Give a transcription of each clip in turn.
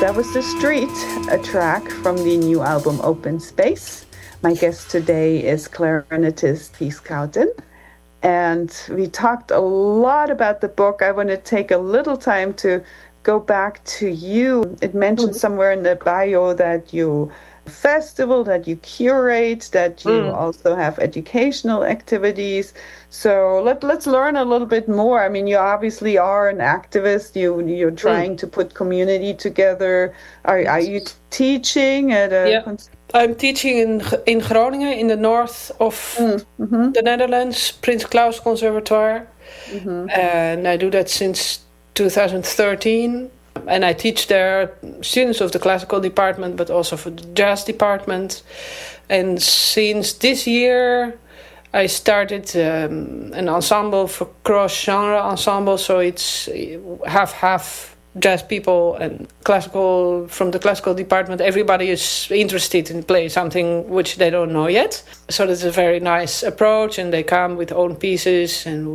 That was The Street, a track from the new album Open Space. My guest today is clarinetist Ties Schouten. And we talked a lot about the book. I want to take a little time to go back to you. It mentions somewhere in the bio that you festival, that you curate, that you also have educational activities. So let's learn a little bit more. I mean, you obviously are an activist. You're trying to put community together. Are you teaching at a... I'm teaching in Groningen, in the north of the Netherlands, Prins Claus Conservatoire. And I do that since 2013. And I teach there students of the classical department, but also for the jazz department. And since this year, I started an ensemble for cross-genre ensemble. So it's half jazz people and classical from the classical department. Everybody is interested in playing something which they don't know yet. So that's a very nice approach, and they come with own pieces. And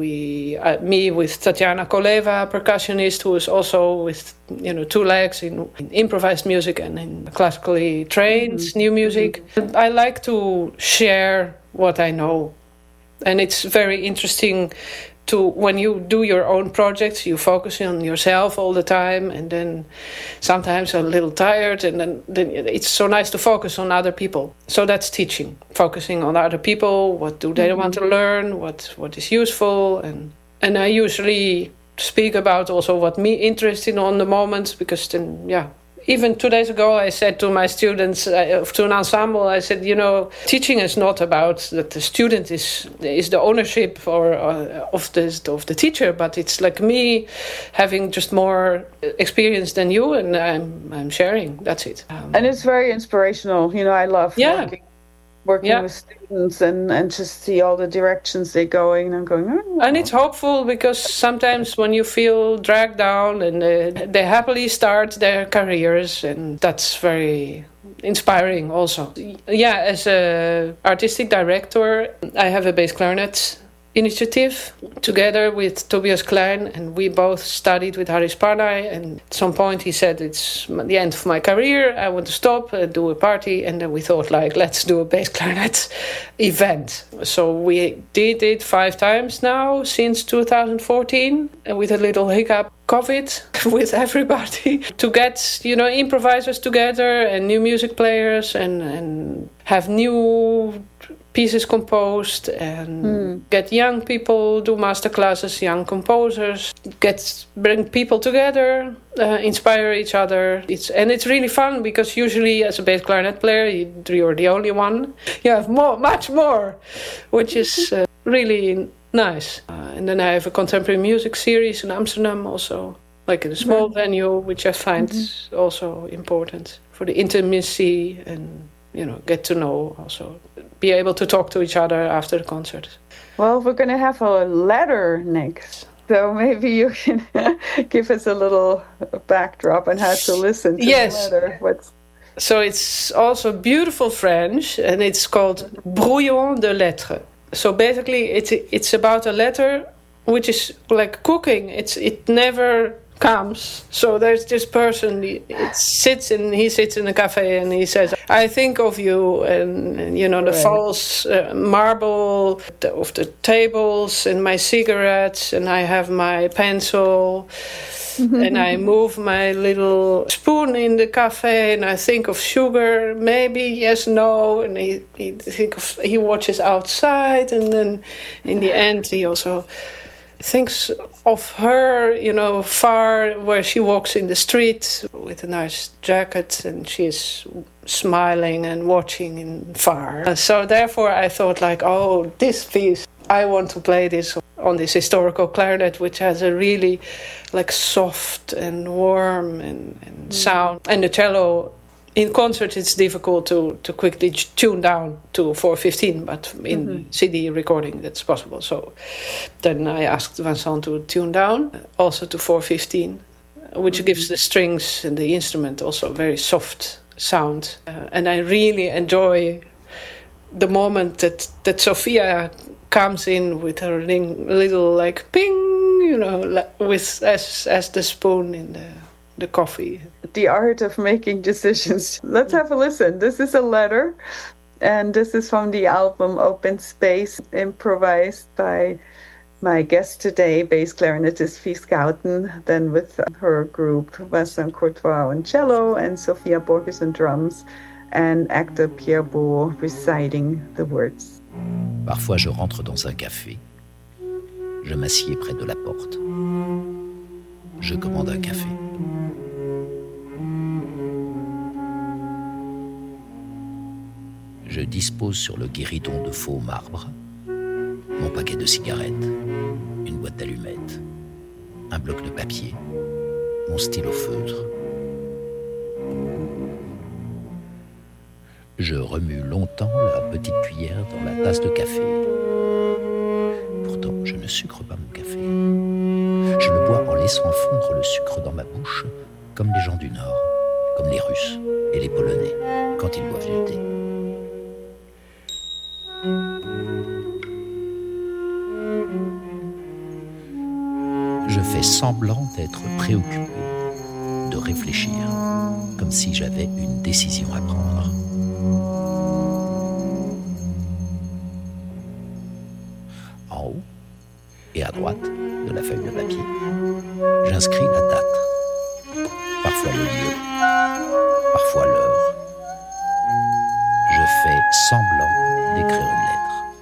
me with Tatiana Koleva, percussionist, who is also with 2 legs in improvised music and in classically trained new music. I like to share what I know, and it's very interesting. When you do your own projects, you focus on yourself all the time, and then sometimes I'm a little tired, and then it's so nice to focus on other people. So that's teaching, focusing on other people. What do they want to learn? What is useful? And I usually speak about also what me interested on the moment, because then, Even 2 days ago, I said to my students, to an ensemble, I said, teaching is not about that the student is the ownership of the teacher, but it's like me having just more experience than you, and I'm sharing. That's it. And it's very inspirational. I love working with students and just see all the directions they're going, and I'm going, And it's hopeful, because sometimes when you feel dragged down, and they happily start their careers, and that's very inspiring also. As a artistic director, I have a bass clarinet initiative together with Tobias Klein, and we both studied with Haris Pardai, and at some point he said, it's the end of my career, I want to stop and do a party, and then we thought, let's do a bass clarinet event. So we did it 5 times now since 2014, and with a little hiccup, COVID, with everybody, to get improvisers together and new music players, and have new pieces composed, and get young people do masterclasses, young composers, bring people together, inspire each other. It's really fun, because usually as a bass clarinet player, you're the only one. You have much more, which is really nice. And then I have a contemporary music series in Amsterdam also, like in a small venue, which I find also important for the intimacy, and get to know also, be able to talk to each other after the concert. Well, we're going to have a letter next, so maybe you can give us a little backdrop on how to listen to the letter. So it's also beautiful French, and it's called Brouillon de lettres. So basically, it's about a letter which is like cooking. It never comes. So there's this person, he sits in a cafe, and he says, I think of you, and the false marble of the tables, and my cigarettes, and I have my pencil, and I move my little spoon in the cafe, and I think of sugar, maybe, yes, no, and he watches outside, and then in the end he also thinks of her, far, where she walks in the street with a nice jacket, and she is smiling and watching in far. So therefore I thought, this piece, I want to play this on this historical clarinet, which has a really soft and warm and sound. And the cello, in concert, it's difficult to quickly tune down to 415, but in CD recording, that's possible. So then I asked Vincent to tune down also to 415, which gives the strings and the instrument also very soft sound. And I really enjoy the moment that Sophia comes in with her little ping, with as the spoon in the the coffee. The art of making decisions. Let's have a listen. This is a letter, and this is from the album Open Space, improvised by my guest today, bass clarinetist Fie Schouten, then with her group Vincent Courtois on cello and Sophia Borges on drums, and actor Pierre Beau reciting the words. Parfois je rentre dans un café. Je m'assieds près de la porte. Je commande un café. Je dispose sur le guéridon de faux marbre mon paquet de cigarettes, une boîte d'allumettes, un bloc de papier, mon stylo feutre. Je remue longtemps la petite cuillère dans la tasse de café. Pourtant, je ne sucre pas mon café. Je le bois en laissant fondre le sucre dans ma bouche, comme les gens du Nord, comme les Russes et les Polonais, quand ils boivent du thé. Je fais semblant d'être préoccupé, de réfléchir, comme si j'avais une décision à prendre. En haut et à droite de la feuille de papier, j'inscris la date, parfois le lieu, parfois l'heure. Je fais semblant d'écrire une lettre.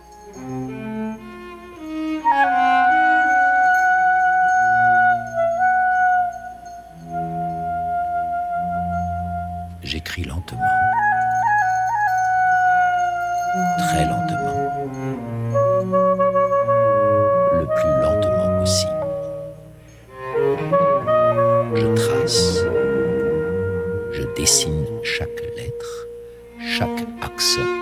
J'écris lentement, très lentement, le plus lentement possible. Je trace, je dessine chaque lettre, chaque accent.